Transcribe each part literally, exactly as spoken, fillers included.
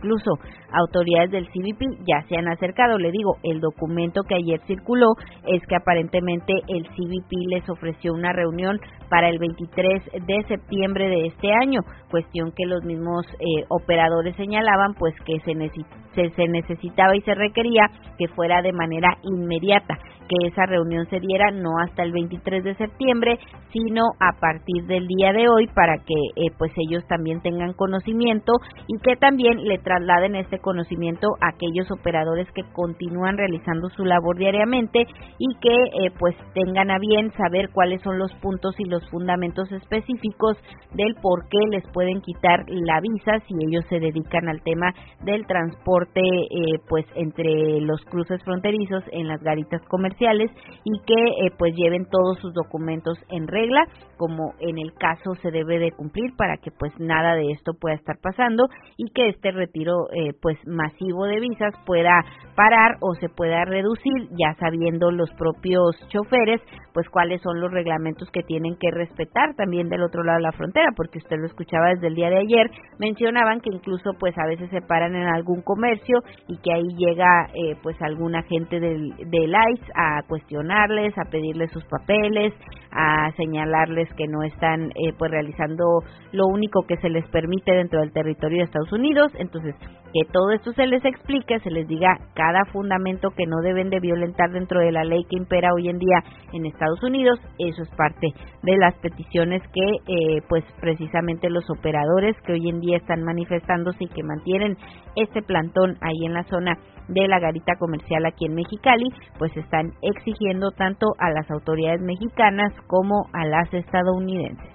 incluso autoridades del C B P ya se han acercado. Le digo, el documento que ayer circuló es que aparentemente el C B P les ofreció una reunión para el veintitrés de septiembre de este año, cuestión que los mismos eh, operadores señalaban pues que se, necesi- se, se necesitaba y se requería que fuera de manera inmediata, que esa reunión se diera no hasta el veintitrés de septiembre, sino a partir del día de hoy, para que eh, pues ellos también tengan conocimiento y que también le trasladen este conocimiento a aquellos operadores que continúan realizando su labor diariamente y que eh, pues tengan a bien saber cuáles son los puntos y los fundamentos específicos del por qué les pueden quitar la visa si ellos se dedican al tema del transporte eh, pues entre los cruces fronterizos en las garitas comerciales, y que eh, pues lleven todos sus documentos en regla, como en el caso se debe de cumplir, para que pues nada de esto pueda estar pasando y que este retiro eh, pues masivo de visas pueda parar o se pueda reducir, ya sabiendo los propios choferes pues cuáles son los reglamentos que tienen que respetar también del otro lado de la frontera, porque usted lo escuchaba desde el día de ayer, mencionaban que incluso pues a veces se paran en algún comercio y que ahí llega eh, pues algún agente del, del I C E a cuestionarles, a pedirles sus papeles, a señalarles que no están eh, pues realizando lo único que se les permite dentro del territorio de Estados Unidos. Entonces, que todo esto se les explique, se les diga cada fundamento que no deben de violentar dentro de la ley que impera hoy en día en Estados Unidos. Eso es parte de las peticiones que eh, pues precisamente los operadores que hoy en día están manifestándose y que mantienen este plantón ahí en la zona de la garita comercial aquí en Mexicali, pues están exigiendo tanto a las autoridades mexicanas como a las estadounidenses.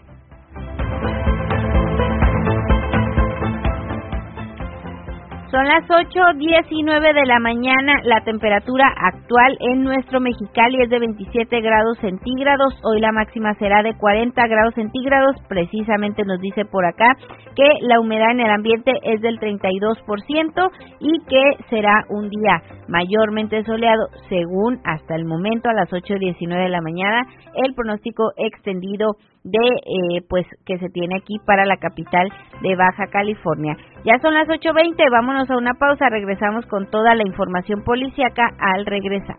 Son las ocho diecinueve de la mañana, la temperatura actual en nuestro Mexicali es de veintisiete grados centígrados, hoy la máxima será de cuarenta grados centígrados, precisamente nos dice por acá que la humedad en el ambiente es del treinta y dos por ciento y que será un día mayormente soleado, según hasta el momento a las ocho diecinueve de la mañana, el pronóstico extendido de eh, pues que se tiene aquí para la capital de Baja California. Ya son las ocho veinte, vámonos a una pausa, regresamos con toda la información policíaca al regresar.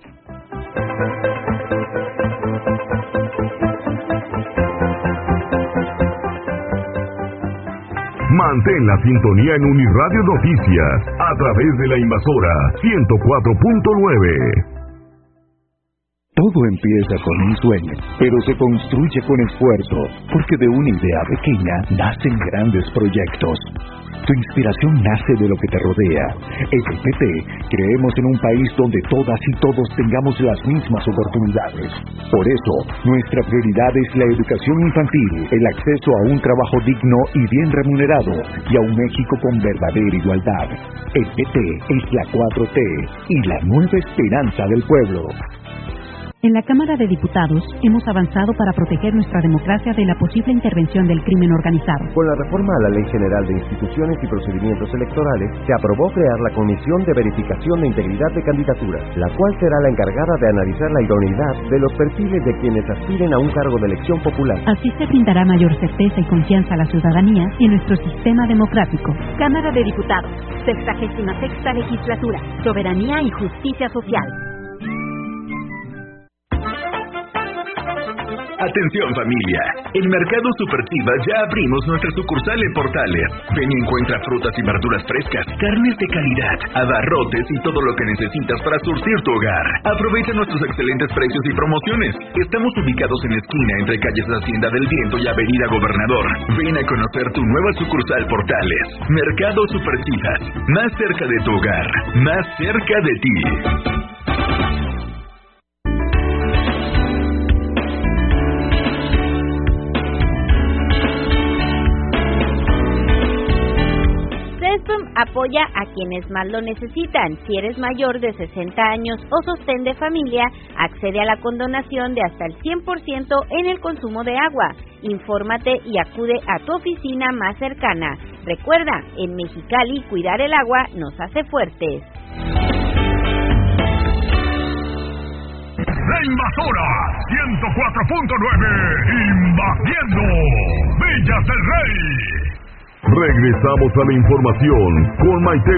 Mantén la sintonía en Uniradio Noticias a través de la Invasora ciento cuatro punto nueve. Todo empieza con un sueño, pero se construye con esfuerzo, porque de una idea pequeña nacen grandes proyectos. Tu inspiración nace de lo que te rodea. En el P T creemos en un país donde todas y todos tengamos las mismas oportunidades. Por eso, nuestra prioridad es la educación infantil, el acceso a un trabajo digno y bien remunerado, y a un México con verdadera igualdad. El P T es la cuatro T y la nueva esperanza del pueblo. En la Cámara de Diputados hemos avanzado para proteger nuestra democracia de la posible intervención del crimen organizado. Con la reforma a la Ley General de Instituciones y Procedimientos Electorales, se aprobó crear la Comisión de Verificación de Integridad de Candidaturas, la cual será la encargada de analizar la idoneidad de los perfiles de quienes aspiren a un cargo de elección popular. Así se brindará mayor certeza y confianza a la ciudadanía y nuestro sistema democrático. Cámara de Diputados, sexagésima sexta Legislatura, Soberanía y Justicia Social. Atención familia, en Mercado Supertiva ya abrimos nuestra sucursal en Portales. Ven y encuentra frutas y verduras frescas, carnes de calidad, abarrotes y todo lo que necesitas para surtir tu hogar. Aprovecha nuestros excelentes precios y promociones. Estamos ubicados en esquina entre calles Hacienda del Viento y Avenida Gobernador. Ven a conocer tu nueva sucursal Portales. Mercado Supertiva, más cerca de tu hogar, más cerca de ti. Apoya a quienes más lo necesitan. Si eres mayor de sesenta años o sostén de familia, accede a la condonación de hasta el cien por ciento en el consumo de agua. Infórmate y acude a tu oficina más cercana. Recuerda, en Mexicali, cuidar el agua nos hace fuertes. La Invasora ciento cuatro punto nueve, invadiendo Villas del Rey. Regresamos a la información con Maite